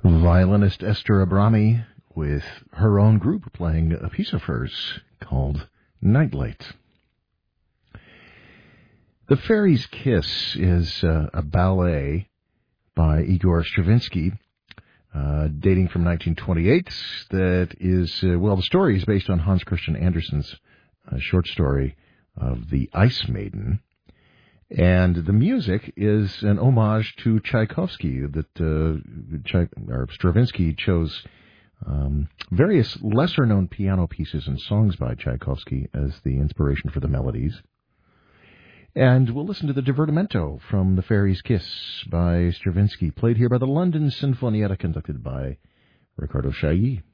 Violinist Esther Abrami with her own group playing a piece of hers called Nightlight. The Fairy's Kiss is a ballet by Igor Stravinsky, dating from 1928. That is, the story is based on Hans Christian Andersen's short story of The Ice Maiden. And the music is an homage to Tchaikovsky, that Stravinsky chose various lesser-known piano pieces and songs by Tchaikovsky as the inspiration for the melodies. And we'll listen to the Divertimento from The Fairy's Kiss by Stravinsky, played here by the London Sinfonietta, conducted by Riccardo Chailly.